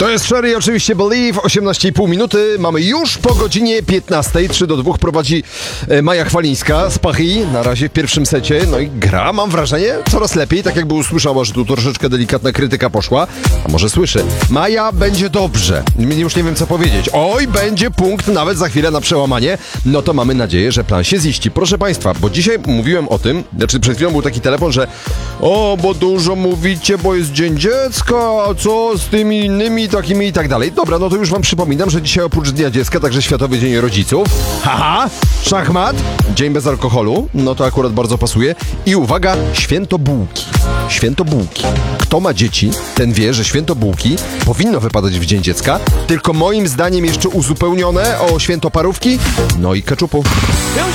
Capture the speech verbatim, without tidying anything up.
To jest Sherry i oczywiście Believe, osiemnaście i pół minuty. Mamy już po godzinie piętnastej, trzy do dwóch prowadzi Maja Chwalińska z Pachy na razie w pierwszym secie. No i gra, mam wrażenie, coraz lepiej, tak jakby usłyszała, że tu troszeczkę delikatna krytyka poszła. A może słyszy. Maja, będzie dobrze. Już nie wiem, co powiedzieć. Oj, będzie punkt nawet za chwilę na przełamanie. No to mamy nadzieję, że plan się ziści. Proszę Państwa, bo dzisiaj mówiłem o tym, znaczy przed chwilą był taki telefon, że o, bo dużo mówicie, bo jest Dzień Dziecka, a co z tymi innymi takimi i tak dalej. Dobra, no to już wam przypominam, że dzisiaj oprócz Dnia Dziecka także Światowy Dzień Rodziców. Haha, szachmat, dzień bez alkoholu, no to akurat bardzo pasuje. I uwaga, święto bułki. Święto bułki. Kto ma dzieci, ten wie, że święto bułki powinno wypadać w Dzień Dziecka, tylko moim zdaniem jeszcze uzupełnione o święto parówki, no i keczupu.